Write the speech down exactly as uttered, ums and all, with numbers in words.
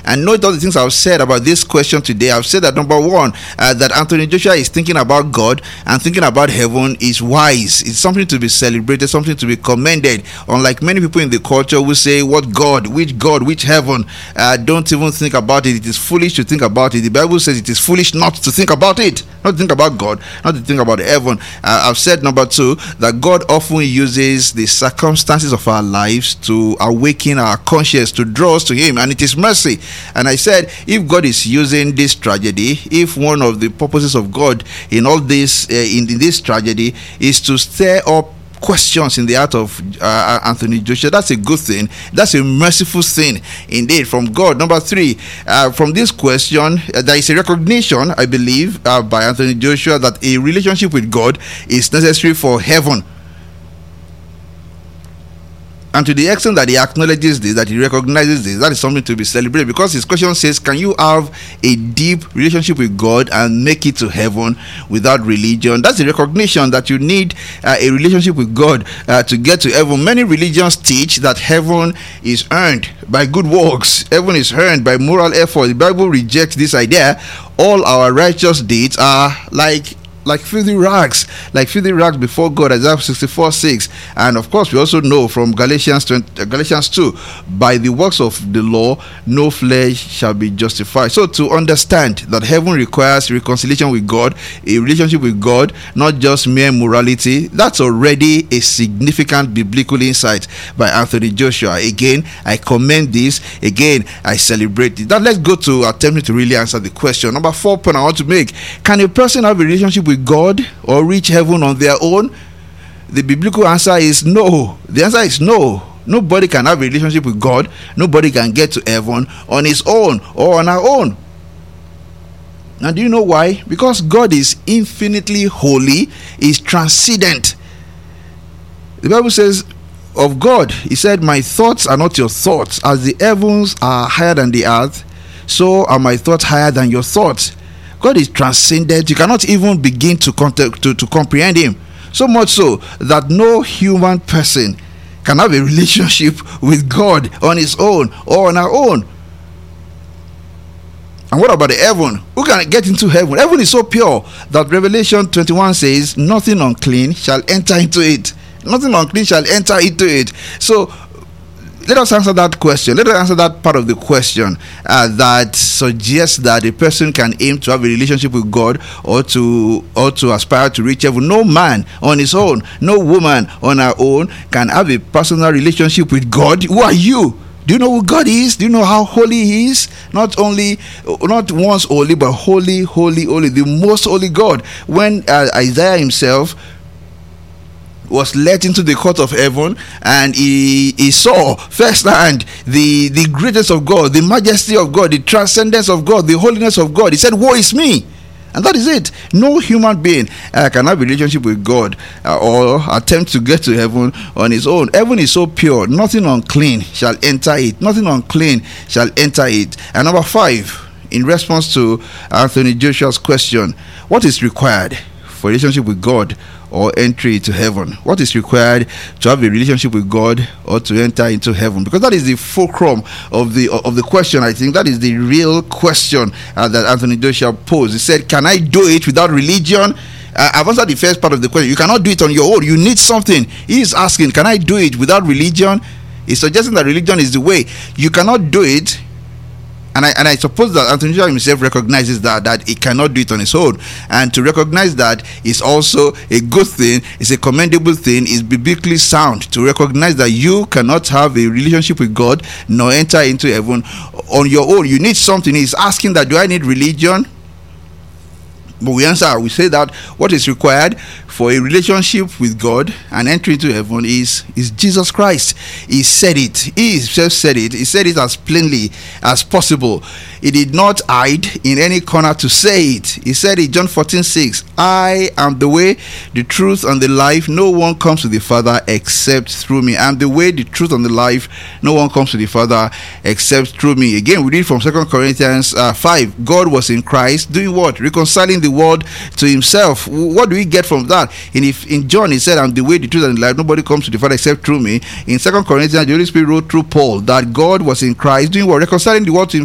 And note all the things I've said about this question today. I've said that number one, uh, that Anthony Joshua is thinking about God and thinking about heaven is wise. It's something to be celebrated, something to be commended. Unlike many people in the culture who say, what God, which God, which heaven, uh, don't even think about it. It is foolish to think about it. The Bible says it is foolish not to think about it, not to think about God, not to think about heaven. Uh, I've said number two, that God often uses the circumstances of our lives to awaken our conscience, to draw us to Him, and it is mercy. And I said, if God is using this tragedy, if one of the purposes of God in all this, uh, in, in this tragedy, is to stir up questions in the heart of uh, Anthony Joshua, that's a good thing. That's a merciful thing indeed from God. Number three, uh, from this question, uh, there is a recognition, I believe, uh, by Anthony Joshua that a relationship with God is necessary for heaven. And to the extent that he acknowledges this, that he recognizes this, that is something to be celebrated, because his question says, can you have a deep relationship with God and make it to heaven without religion? That's a recognition that you need uh, a relationship with God uh, to get to heaven. Many religions teach that heaven is earned by good works. Heaven is earned by moral effort. The Bible rejects this idea. All our righteous deeds are like like filthy rags, like filthy rags before God, Isaiah sixty-four six. And of course, we also know from Galatians twenty, Galatians two, by the works of the law, no flesh shall be justified. So to understand that heaven requires reconciliation with God, a relationship with God, not just mere morality, that's already a significant biblical insight by Anthony Joshua. Again, I commend this. Again, I celebrate it. Now let's go to attempting to really answer the question. Number four point I want to make: can a person have a relationship with God or reach heaven on their own? The biblical answer is no. The answer is no. Nobody can have a relationship with God. Nobody can get to heaven on his own or on our own. Now, do you know why? Because God is infinitely holy, is transcendent. The Bible says of God, He said, my thoughts are not your thoughts. As the heavens are higher than the earth, so are my thoughts higher than your thoughts. God is transcendent. You cannot even begin to, contact, to, to comprehend Him. So much so that no human person can have a relationship with God on his own or on our own. And what about the heaven? Who can get into heaven? Heaven is so pure that Revelation twenty-one says, nothing unclean shall enter into it. Nothing unclean shall enter into it. So let us answer that question. Let us answer that part of the question uh, that suggests that a person can aim to have a relationship with God or to or to aspire to reach heaven. No man on his own, no woman on her own can have a personal relationship with God. Who are you? Do you know who God is? Do you know how holy He is? Not only, not once holy, but holy, holy, holy, the most holy God. When uh, Isaiah himself was let into the court of heaven, and he, he saw firsthand the, the greatness of God, the majesty of God, the transcendence of God, the holiness of God. He said, woe is me. And that is it. No human being uh, can have a relationship with God uh, or attempt to get to heaven on his own. Heaven is so pure, nothing unclean shall enter it. Nothing unclean shall enter it. And number five, in response to Anthony Joshua's question, what is required for a relationship with God or entry into heaven? What is required to have a relationship with God or to enter into heaven? Because that is the fulcrum of the of the question. I think that is the real question uh, that Anthony Joshua posed. He said, can I do it without religion? Uh, I've answered the first part of the question. You cannot do it on your own. You need something. He is asking, can I do it without religion? He's suggesting that religion is the way. You cannot do it. And I and I suppose that Anthony Joshua himself recognizes that that he cannot do it on his own. And to recognize that is also a good thing, it's a commendable thing, it's biblically sound to recognize that you cannot have a relationship with God nor enter into heaven on your own. You need something. He's asking that, do I need religion? But we answer, we say that what is required for a relationship with God and entry into heaven is, is Jesus Christ. He said it. He himself said it. He said it as plainly as possible. He did not hide in any corner to say it. He said in John fourteen six, I am the way, the truth, and the life. No one comes to the Father except through me. I am the way, the truth, and the life. No one comes to the Father except through me. Again, we read from Second Corinthians uh, five. God was in Christ doing what? Reconciling the world to himself. What do we get from that? In, if, in John, he said, I'm the way, the truth, and the life. Nobody comes to the Father except through me. In Second Corinthians, the Holy Spirit wrote through Paul that God was in Christ doing what? Reconciling the world to himself.